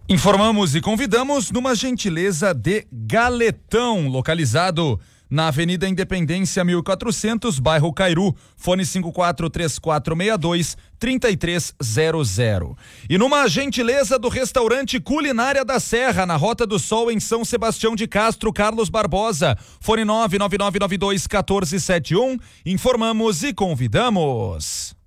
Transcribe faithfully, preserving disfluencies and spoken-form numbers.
Informamos e convidamos numa gentileza de Galetão, localizado na Avenida Independência mil e quatrocentos, bairro Cairu, fone cinco quatro três quatro seis dois, três três zero zero. E numa gentileza do restaurante Culinária da Serra, na Rota do Sol, em São Sebastião de Castro, Carlos Barbosa, fone nove nove nove nove dois um quatro sete um, informamos e convidamos.